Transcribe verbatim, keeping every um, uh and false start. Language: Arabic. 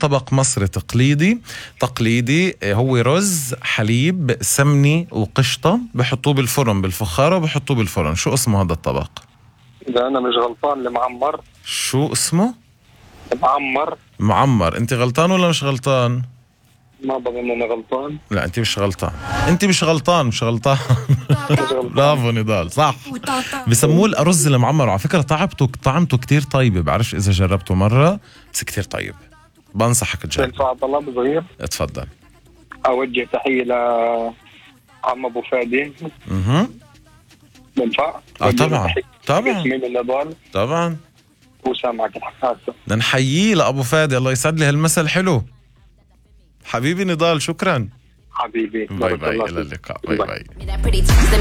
طبق مصري تقليدي تقليدي هو رز، حليب، سمني وقشطة، بحطوه بالفرن بالفخارة وبحطوه بالفرن. شو اسمه هذا الطبق؟ إذا أنا مش غلطان المعمر. شو اسمه؟ معمر. معمر. انت غلطان ولا مش غلطان؟ ما بظن أنا غلطان. لا انت مش غلطان، انت مش غلطان مش غلطان برافو نضال، صح. بسموه الأرز المعمر، وعلى فكرة طعمته طعمته كتير طيبة، بعرفش إذا جربته مرة بس كتير طيب، بنصحك تجرب. ينفع طلب صغير؟ اتفضل. أوجه تحية لعم أبو فادي. اها ينفع؟ اه طبعا طبعا اسمي نضال طبعا، وسامعك الحكاية. بدنا نحييه لأبو فادي، الله يسعد لي هالمثل حلو. حبيبي نضال شكرا. حبيبي باي باي، إلى اللقاء. باي باي.